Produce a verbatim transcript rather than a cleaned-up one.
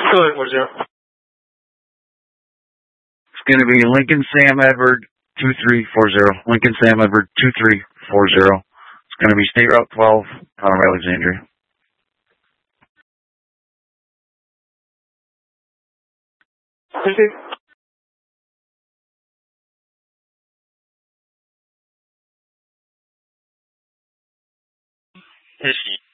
Go ahead, four zero. It's going to be Lincoln Sam Edward two three four zero. Lincoln Sam Edward two three four zero. It's going to be State Route twelve out of Alexandria. History.